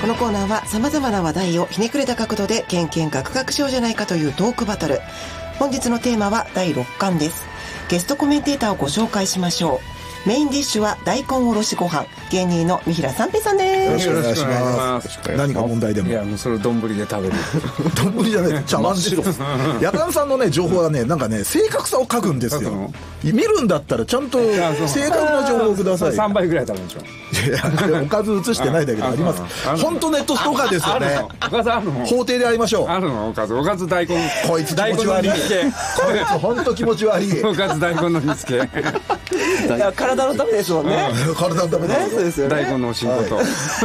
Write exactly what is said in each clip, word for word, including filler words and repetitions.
このコーナーは様々な話題をひねくれた角度でケンケンガクガクしようじゃないかというトークバトル。本日のテーマはだいろっかんです。ゲストコメンテーターをご紹介しましょう。メインディッシュは大根おろしご飯、芸人の三平三平さんです。 よろしくお願いします。何か問題でも。 いや、もうそれを丼で食べる。 丼じゃない、茶碗です。やたんさんのね情報はね、なんかね正確さを書くんですよ。見るんだったらちゃんと正確な情報をください。 さんばいぐらい食べるでしょ。 いや、おかず映してないだけであります。本当ネットストーカーですよね。 おかずあるの？ 法廷で会いましょう。 あるの？おかず、おかず大根。 こいつ気持ち悪い。こいつ本当気持ち悪い。 おかず大根の煮付け。 いや、体のためですもんね。 体のためね、そうですよね。 大根のお仕事。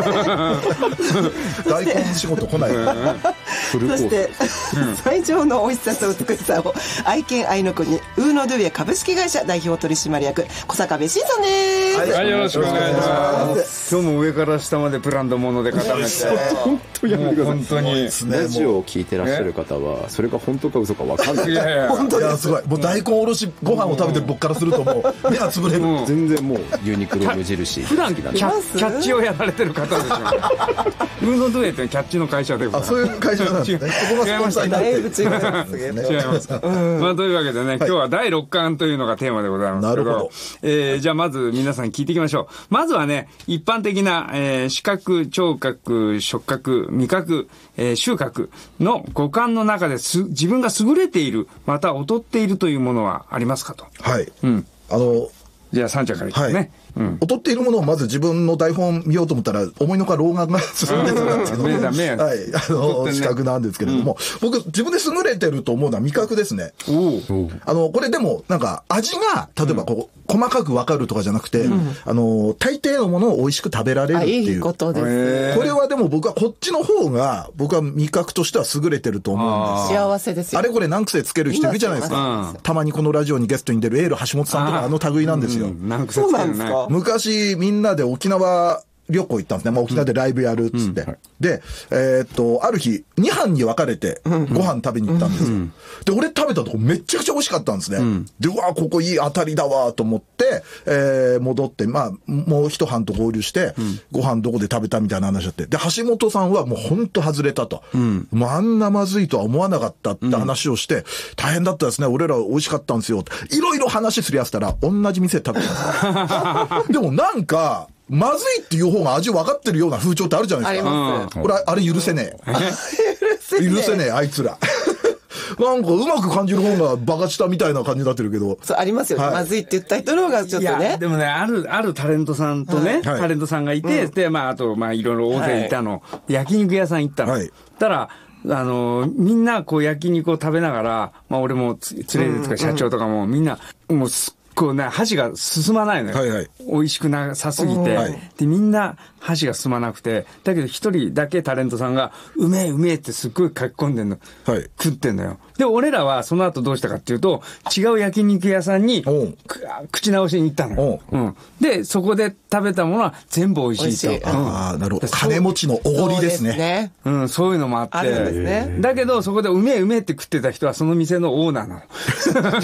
大根仕事来ない。 そして最上の美味しさと美しさを愛犬愛の国ウーノドゥエ株式会社代表取締役小坂部慎さんです。 はい、よろしくお願いします。今日も上から下までブランド物で固めて、 本当に本当にラジオを聞いてらっしゃる方はそれが本当か嘘か分かんない。 いやいや、 本当にすごい。もう大根おろしご飯を食べてる僕からするともう目が潰れる。 全然もうユニクロ無印。 普段キャッキャッチをやられてる方ですよ。ウーノドゥエってキャッチの会社で。 あ、そういう会社なんですね。ここがスポンサーになってる。 違いますね。 違います。まあというわけでね、今日はだいろっかんというのがテーマでございますけど、えー、じゃあまず皆さん聞いていきましょう。まずはね、一般的な、えー、視覚、聴覚、触覚、味覚、えー、嗅覚の五感の中です自分が優れている、また劣っているというものはありますかと。 はい。 うん。 あの、 じゃあさんちゃんからいきますね。はいうん、劣っているものをまず自分の台本見ようと思ったら思いのほか老眼が進んでたんですけど、 目だ目はい、あの、ね、視覚なんですけれども、うん、僕自分で優れてると思うのは味覚ですね。 おあのこれでもなんか味が例えばこう、うん、細かく分かるとかじゃなくて、うん、あの大抵のものを美味しく食べられるっていう。 いいことです。 これはでも僕はこっちの方が僕は味覚としては優れてると思うんです。 幸せですよ。 あれこれ何癖つける人いるじゃないですか。たまにこのラジオにゲストに出るエール橋本さんとかあの類なんですよ。うん、 何癖つけるね。 昔みんなで沖縄旅行行ったんですね。まあ、沖縄でライブやるっつって。うんうん、で、えー、っと、ある日、に班に分かれてご飯食べに行ったんですよ。うんうん、で、俺食べたとこめっちゃくちゃ美味しかったんですね。うん、で、うわ、ここいい当たりだわと思って、えー、戻って、まあ、もう一班と合流して、うん、ご飯どこで食べたみたいな話だって。で、橋本さんはもうほんと外れたと。うん、もうあんなまずいとは思わなかったって話をして、うん、大変だったですね。俺ら美味しかったんですよ。いろいろ話すり合わせたら、同じ店で食べたんです。でもなんか、まずいっていう方が味分かってるような風潮ってあるじゃないですか。あります。これ、あれ許せねえ。許せねえ、あいつら。なんかうまく感じる方がバカしたみたいな感じになってるけど。 そう、ありますよね。はい、まずいって言った人の方がちょっとね。 いや、でもね、ある、あるタレントさんとね、はい、タレントさんがいて、うん、で、まあ、あと、まあ、いろいろ大勢いたの。はい、焼肉屋さん行ったの。はい、たら、あの、みんな、こう、焼肉を食べながら、まあ、俺もつ、連れてとか社長とかも、みんな、もう、すこうね、箸が進まないのよ。はいはい、美味しくなさすぎて、はい、で、みんな箸が進まなくて、だけど一人だけタレントさんが、うめえうめえってすっごい書き込んでんの。はい、食ってんのよ。で、俺らはその後どうしたかっていうと、違う焼肉屋さんに、口直しに行ったのよ。うん。で、そこで食べたものは全部美味しいと。 うん、ああ、なるほど。金持ちのおごりですね。 ね。 うん、そういうのもあって。 あるんですね。 だけど、そこでうめえうめえって食ってた人はその店のオーナーなの。